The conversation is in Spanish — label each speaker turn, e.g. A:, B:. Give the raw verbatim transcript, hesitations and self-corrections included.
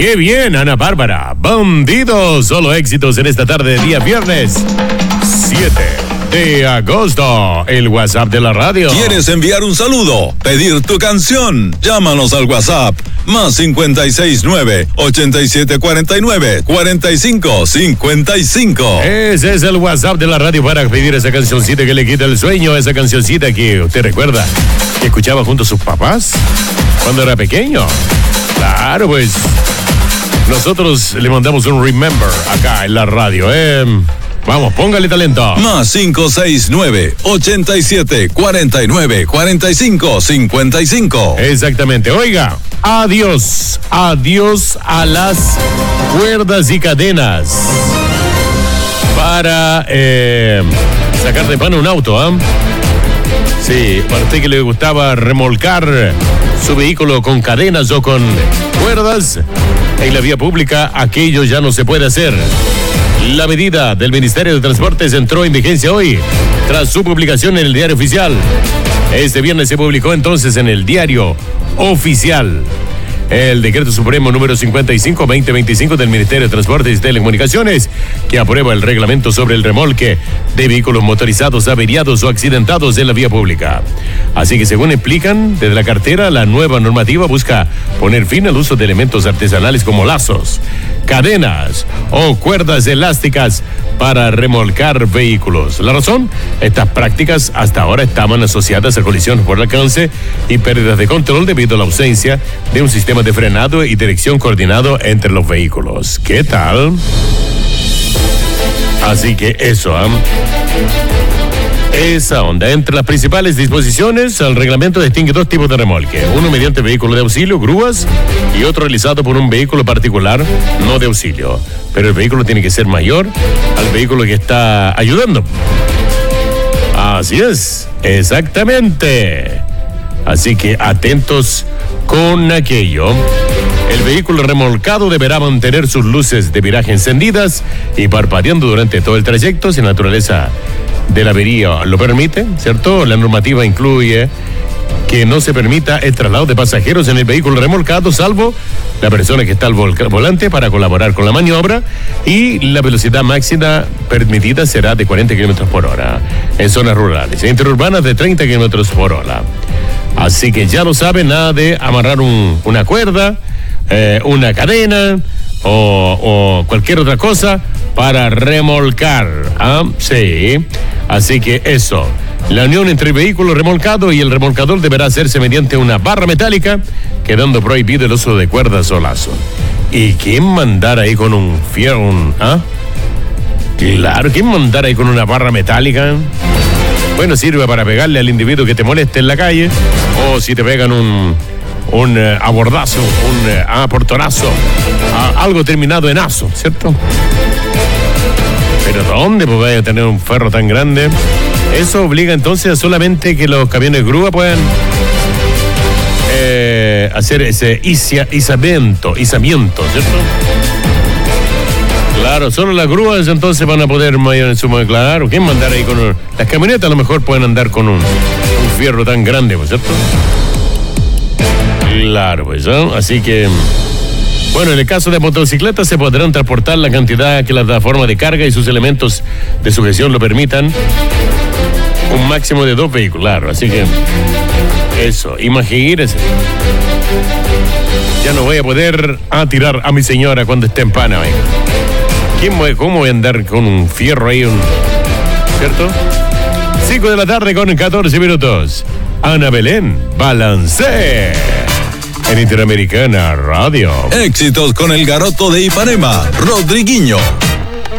A: ¡Qué bien, Ana Bárbara! ¡Bandidos! Solo éxitos en esta tarde de día viernes siete de agosto. El WhatsApp de la radio.
B: ¿Quieres enviar un saludo? ¿Pedir tu canción? Llámanos al WhatsApp. Más cincuenta y seis nueve, ochenta y siete cuarenta y nueve, cuarenta y cinco cincuenta y cinco.
A: Ese es el WhatsApp de la radio para pedir esa cancioncita que le quita el sueño. Esa cancioncita que usted recuerda que escuchaba junto a sus papás cuando era pequeño. Claro, pues nosotros le mandamos un remember acá en la radio, ¿eh? Vamos, póngale talento.
B: Más cinco seis nueve, ochenta y siete cuarenta y nueve, cuarenta y cinco cincuenta y cinco.
A: Exactamente. Oiga, adiós, adiós a las cuerdas y cadenas para eh, sacar de pan un auto, ¿ah? ¿eh? Sí, para usted que le gustaba remolcar su vehículo con cadenas o con cuerdas, en la vía pública aquello ya no se puede hacer. La medida del Ministerio de Transportes entró en vigencia hoy, tras su publicación en el Diario Oficial. Este viernes se publicó entonces en el Diario Oficial el Decreto Supremo número cincuenta y cinco barra veinte veinticinco del Ministerio de Transportes y Telecomunicaciones, que aprueba el reglamento sobre el remolque de vehículos motorizados averiados o accidentados en la vía pública. Así que, según explican desde la cartera, la nueva normativa busca poner fin al uso de elementos artesanales como lazos, cadenas o cuerdas elásticas para remolcar vehículos. La razón, estas prácticas hasta ahora estaban asociadas a colisiones por alcance y pérdidas de control debido a la ausencia de un sistema de frenado y dirección coordinado entre los vehículos. ¿Qué tal? Así que eso, ¿eh? Esa onda. Entre las principales disposiciones, el reglamento distingue dos tipos de remolque. Uno mediante vehículo de auxilio, grúas, y otro realizado por un vehículo particular, no de auxilio. Pero el vehículo tiene que ser mayor al vehículo que está ayudando. Así es, exactamente. Así que atentos con aquello. El vehículo remolcado deberá mantener sus luces de viraje encendidas y parpadeando durante todo el trayecto, si la naturaleza de la avería lo permite, ¿cierto? La normativa incluye que no se permita el traslado de pasajeros en el vehículo remolcado, salvo la persona que está al vol- volante para colaborar con la maniobra, y la velocidad máxima permitida será de cuarenta kilómetros por hora en zonas rurales, e interurbanas de treinta kilómetros por hora. Así que ya lo saben, nada de amarrar un, una cuerda, eh, una cadena o, o cualquier otra cosa para remolcar. ¿Ah? Sí, así que eso. La unión entre el vehículo remolcado y el remolcador deberá hacerse mediante una barra metálica, quedando prohibido el uso de cuerdas o lazo. ¿Y quién mandar ahí con un fierro? Un, ¿ah? Claro, ¿quién mandar ahí con una barra metálica? Bueno, sirve para pegarle al individuo que te moleste en la calle, o si te pegan un, un uh, abordazo, un uh, ah, portonazo, uh, algo terminado en aso, ¿cierto? Pero ¿dónde pues vaya a tener un ferro tan grande? Eso obliga entonces a solamente que los camiones grúa puedan eh, hacer ese isia, izamiento, izamiento, ¿cierto? Claro, solo las grúas entonces van a poder mayor en suma. Claro, ¿quién mandar ahí con un, las camionetas a lo mejor pueden andar con un, un fierro tan grande, ¿no es cierto? Claro, pues, ¿no? Así que, bueno, en el caso de motocicletas se podrán transportar la cantidad que la plataforma de carga y sus elementos de sujeción lo permitan, un máximo de dos vehículos, claro, así que eso, imagínense. Ya no voy a poder atirar a mi señora cuando esté en pana, venga. ¿Quién voy, ¿Cómo voy a andar con un fierro ahí? Un, ¿cierto? cinco de la tarde con catorce minutos. Ana Belén, Balancé. En Interamericana Radio.
B: Éxitos con el garoto de Ipanema, Rodriguinho.